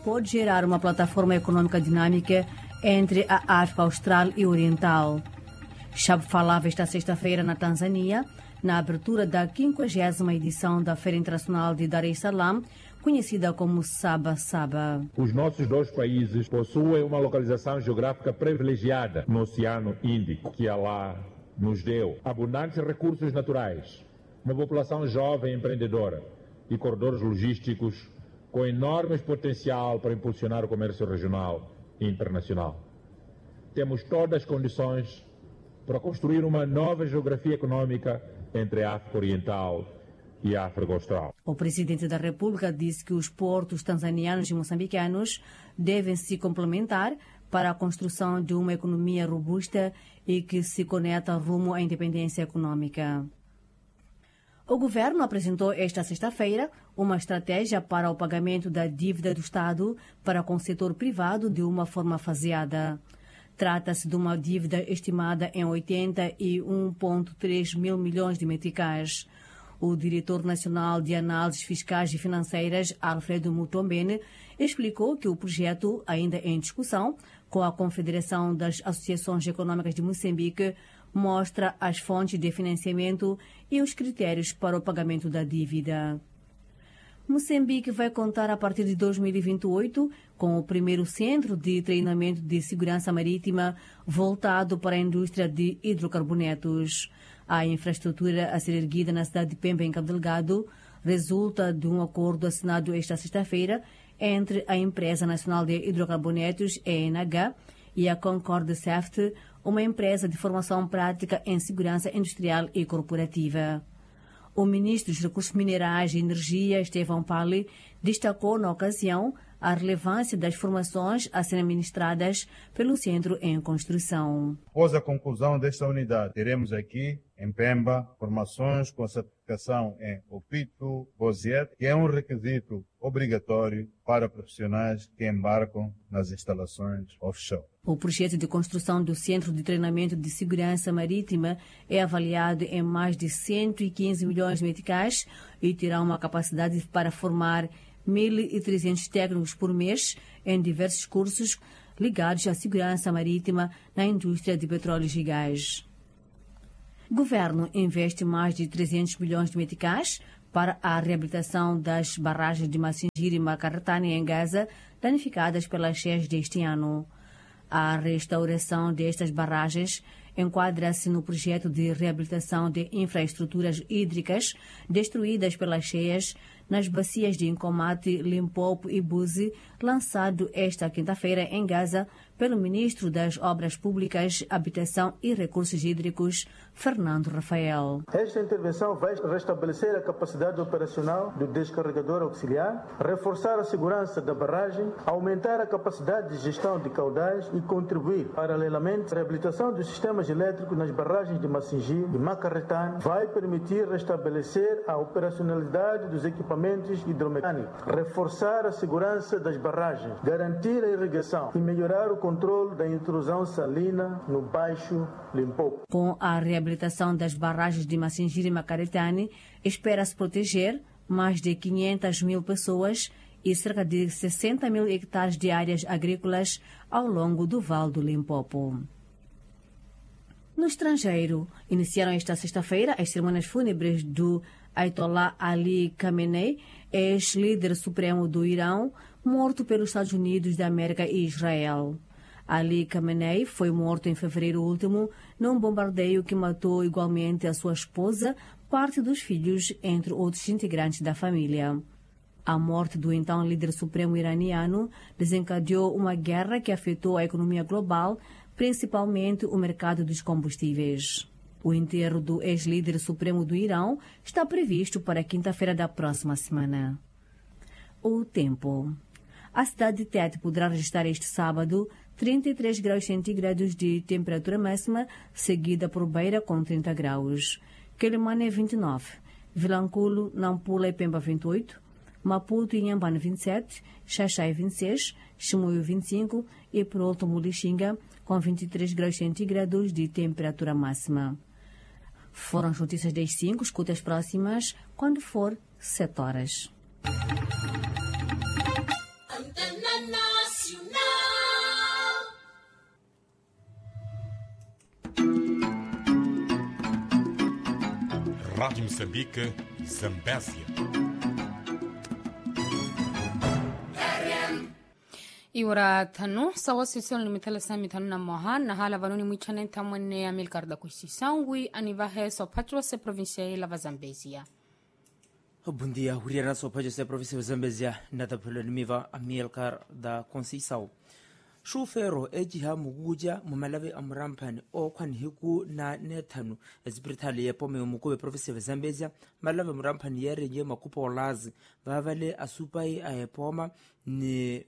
pode gerar uma plataforma econômica dinâmica entre a África Austral e Oriental. Chab falava esta sexta-feira na Tanzânia, na abertura da 50ª edição da Feira Internacional de Dar es Salaam, conhecida como Saba Saba. Os nossos dois países possuem uma localização geográfica privilegiada no Oceano Índico, que Allah nos deu abundantes recursos naturais, uma população jovem e empreendedora e corredores logísticos com enorme potencial para impulsionar o comércio regional e internacional. Temos todas as condições para construir uma nova geografia econômica entre a África Oriental e a África Austral. O presidente da República disse que os portos tanzanianos e moçambicanos devem se complementar para a construção de uma economia robusta e que se conecta rumo à independência econômica. O governo apresentou esta sexta-feira uma estratégia para o pagamento da dívida do Estado para com o setor privado de uma forma faseada. Trata-se de uma dívida estimada em 81,3 mil milhões de meticais. O diretor nacional de análises fiscais e financeiras, Alfredo Mutombene, explicou que o projeto, ainda em discussão com a Confederação das Associações Econômicas de Moçambique, mostra as fontes de financiamento e os critérios para o pagamento da dívida. Moçambique vai contar a partir de 2028 com o primeiro centro de treinamento de segurança marítima voltado para a indústria de hidrocarbonetos. A infraestrutura a ser erguida na cidade de Pemba, em Cabo Delgado, resulta de um acordo assinado esta sexta-feira entre a Empresa Nacional de Hidrocarbonetos, ENH, e a Concord Safety, uma empresa de formação prática em segurança industrial e corporativa. O ministro dos Recursos Minerais e Energia, Estevão Pali, destacou na ocasião a relevância das formações a serem ministradas pelo centro em construção. Após a conclusão desta unidade, teremos aqui em Pemba formações com certificação em OPITO, BOSIET, que é um requisito obrigatório para profissionais que embarcam nas instalações offshore. O projeto de construção do Centro de Treinamento de Segurança Marítima é avaliado em mais de 115 milhões de meticais e terá uma capacidade para formar 1.300 técnicos por mês em diversos cursos ligados à segurança marítima na indústria de petróleos e gás. O governo investe mais de 300 milhões de meticais para a reabilitação das barragens de Massinjiri e Macaratane em Gaza, danificadas pelas cheias deste ano. A restauração destas barragens enquadra-se no projeto de reabilitação de infraestruturas hídricas destruídas pelas cheias nas bacias de Nkomati, Limpopo e Buzi, lançado esta quinta-feira em Gaza pelo ministro das Obras Públicas, Habitação e Recursos Hídricos, Fernando Rafael. Esta intervenção vai restabelecer a capacidade operacional do descarregador auxiliar, reforçar a segurança da barragem, aumentar a capacidade de gestão de caudais e contribuir, paralelamente, à reabilitação dos sistemas elétricos nas barragens de Massinjiri e Macaratane. Vai permitir restabelecer a operacionalidade dos equipamentos hidromecânicos, reforçar a segurança das barragens, garantir a irrigação e melhorar o controle da intrusão salina no Baixo Limpopo. Com a reabilitação das barragens de Massinjiri e Macaratane, espera-se proteger mais de 500 mil pessoas e cerca de 60 mil hectares de áreas agrícolas ao longo do Vale do Limpopo. No estrangeiro, iniciaram esta sexta-feira as cerimônias fúnebres do Ayatollah Ali Khamenei, ex-líder supremo do Irão, morto pelos Estados Unidos da América e Israel. Ali Khamenei foi morto em fevereiro último num bombardeio que matou igualmente a sua esposa, parte dos filhos, entre outros integrantes da família. A morte do então líder supremo iraniano desencadeou uma guerra que afetou a economia global, principalmente o mercado dos combustíveis. O enterro do ex-líder supremo do Irão está previsto para a quinta-feira da próxima semana. O tempo. A cidade de Tete poderá registrar este sábado 33 graus centígrados de temperatura máxima, seguida por Beira com 30 graus. Quelimane 29, Vilanculo, Nampula e Pemba 28, Maputo e Inhambane 27, Xaxai 26, Chimoio 25 e por último Lixinga com 23 graus centígrados de temperatura máxima. Foram as notícias das 5, escuta as próximas quando for 7 horas. Nacional. Rádio Moçambique, Zambésia. Iwara tanu sawa sisol ni mitala sami tanu na moha na hala vanuni mwichane tamwene ya milkarda kushisangwi anivahe sopatro se provincia ila va Zambezia. Bom dia, huriana sopatro se provincia Zambezia nada pelo nimiva amilkarda consisau. Shufero ejiha muguja mumalave amrampani o kwani hiku na netanu ezibritali yepome umukobe province Zambezia malave amrampani yerenye makupa olazi vavale asupai ayepoma ni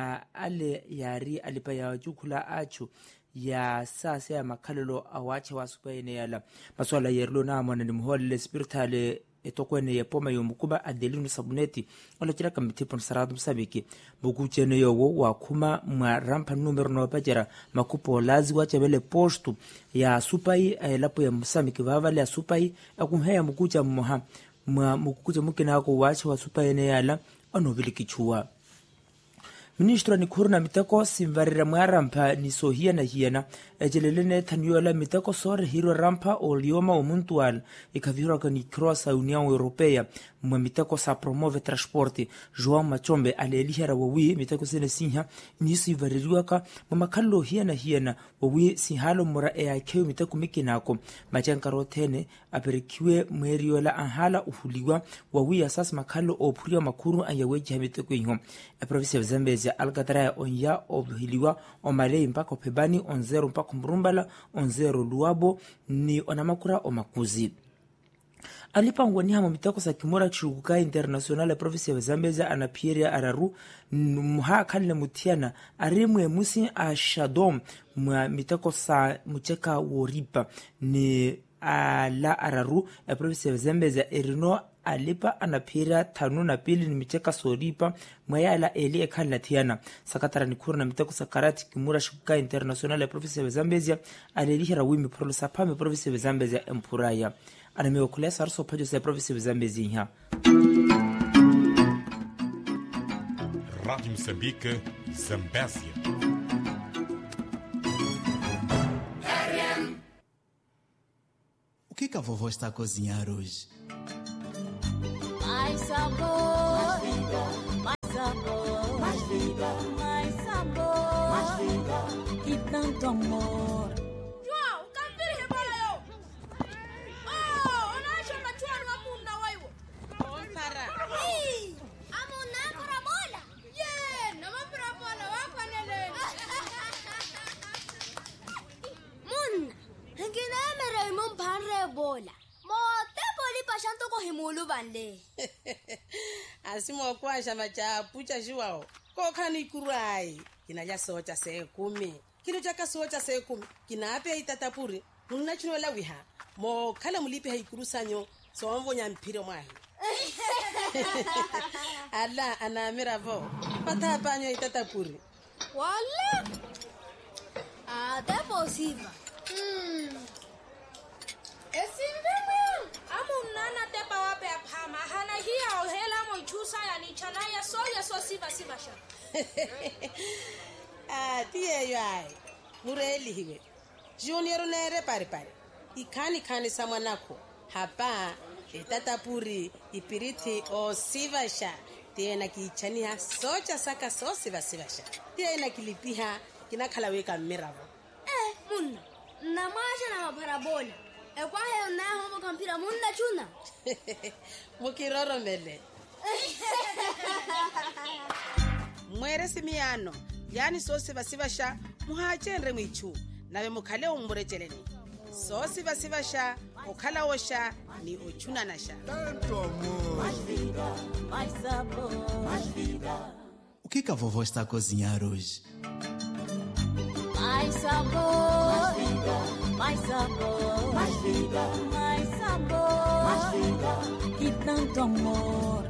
ale yari alipa ya jukula acho ya sasa ya makalelo awache wa asupai ne yala maswala yerlo na amwana ni muhole spirituale etokwene yepoma yomukuba adelinu sabuneti ola kira kamitipo saradu msabiki bukuchene yowo wakuma mwa rampa numero no pajera makupo lazi wacha bele postu ya supai lapo ya msamiki vavale ya supai akumheya mukucha mmoha mwa mukucha mukina ako wacha wa supai ne yala onovili kichua. Ministro ni kurna mitako simvarira mwarampa ni sohia na hiena ejelelene tanyola mitako sore hiro rampa olioma omuntual ikavira kani crossa União Europeia mwa mitako sa promove transporte João Machombe alelihera wawi mitako sene sinha ni sivaririwaka mamakalo hiena wawi sihalo mura eakeu mitako mikinako machankaro tene aperikiwe mweriola anhala uhuliwa wawi asas makalo opuria makuru ayaweji mitako inho province ya Zambezia algatara onya obhiliwa omale mpaka pebani onzero mpaka mrumbala onzero luabo ni onamakura omakuzi alipangwa ni hama mitako sa kimura chukuka international province ya Zambezia anapieria araru muha kanle mutiana arimwe musi ashadom mwa mitako sa mucheka woripa ni ala araru province ya Zambezia erino alipa anapira tanu na pili ni micheka soripa mwayala eli ekhala tiana sakatara ni kurna mitako sakarati kimura shuka international province ya Zambezia alelihira wimi prolosa pame province ya Zambezia empuraya anameokulea sarso pajo sa province ya Zambezia. Rádio Moçambique, Zambésia. O que a vovó está a cozinhar hoje? Mais sabor, mais vida, mais sabor, mais vida, mais sabor, mais vida e tanto amor. João, campir para eu. Oh, unaisha machuano amunda wewe. Para. Hey, amuna para bola. Yeah, na para bola wapa nele. Mun, ngina mere mun pare bola. Pashanto ko himulu bande. Asimo kwa shama cha pucha juwao. Ko kani kurai. Kina ja socha se 10. Kino jaka socha se 10. Kina ape itatapuri. Munna chino la wiha. Mo kala mulipe haikurusanyo. So onvo nyampiro mwahi. Ala anamira vo. Pata panyo itatapuri. Wala. Deposiva. Amunana tepa wape apama hana hiya ohela moichusa ya nichana ya so siva sha. Tiye yai. Mureli hiwe. Junior nere pare. Ikani samanako. Hapa itatapuri ipiriti o sivasha. Tiye na kichania socha saka so siva sha. Tiye na kilipiha kinakalaweka miravo. Munna. Namasha na parabola. Kwa hiyo na homo kampira munda chuna. Mukiroro mele. Mwere simiano. Yani sosi vasivasha muhachenre mwichu. Nawe mukale umburecheleni. Sosi vasivasha ukala osha ni uchuna nasha. Tanto amor. Mais vida, mais sabor, mais vida. O que a vovó está a cozinhar hoje? Mais sabor, mais vida, mais sabor, mais vida, mais sabor, mais vida e tanto amor.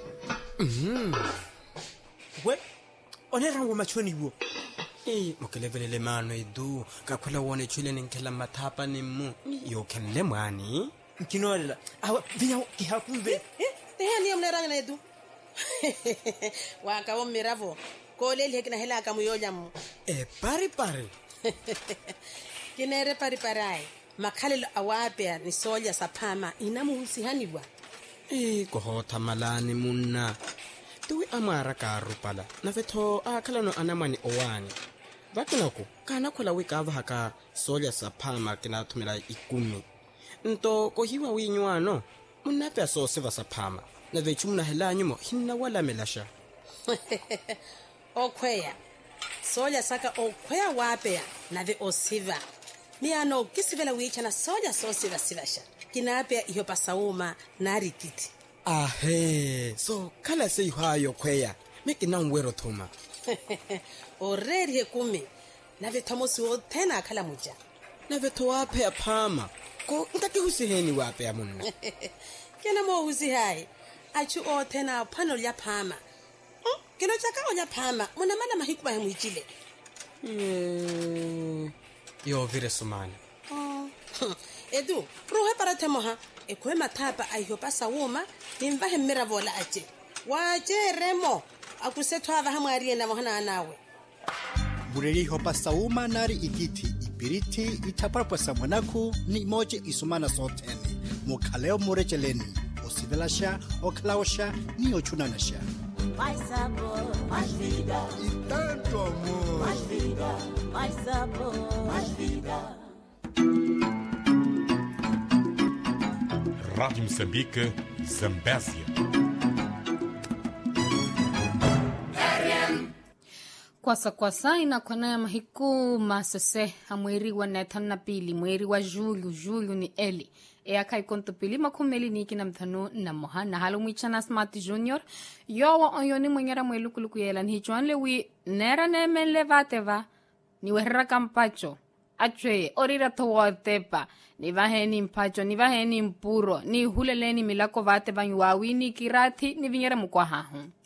We onera ngo machoni wo mokelevele mano edu kakhula wone chule ninkela mathapa nimu yokenle mwani nkinolela awa vinya kihakumbe Tehani mneranga edu. Wakawo miravo. ko le ke na hela ka moyonya mo Pare. ke ne re pare ai makhalelo awape ni soja saphama ina muhusihaniwa Ko hota malani munna. Tuwi amara ka rupala. Na vetho akhalano anamani owani. Vakinako kana khola wikava haka soja saphama kina thumela ikumi. Nto ko hiwa winywano. Munna pya so seva saphama. Na vechumna helanyu mo hinna wala melasha. okhweya soja saka okhweya wape na ve osiva miano kisivela wichana soja so sivasha kinape iyo pasauma na rikiti Ahe, so kala se hayo kweya. Meki na nwero thuma. Already hekumi na ve thomosi o tena kala muja Na vetho wape aphama. Ko ngaki husiheni wape amunna. kena mo husi hai achu o tena phano ya phama kino chaka o ya phama mona mala mahikuba he muichile Yo vire sumani. Edu rohe para temoha ekwe mathapa ayo pasa woma nimva he miravola ache waje remo akusethwa va hamwari na mohana nawe Bureri hopa sauma nari ikiti ipiriti itapara samanaku ni moje isumana soteni mukhaleo murecheleni osivelasha oklaosha ni ochunanasha Mais sabor, mais vida. E tanto amor. Mais vida, mais sabor, mais vida. Rádio Moçambique, Zambésia. Kwasa inakwana ya mahiku masese hamweri wa Nathan na pili mweri wa Julio ni Eli aka ikonto pili makumeli niki na mthanu na mohana halo mwichana Smart Junior yowa oyoni mwenyera mwelukuluku yelan hichuan lewi nera nemen levateva ni wehra kampacho achwe orira towotepa ni vaheni mpacho ni vaheni mpuro ni huleleni milako vate vanyuawi ni kirati ni vinyera mukwa hahu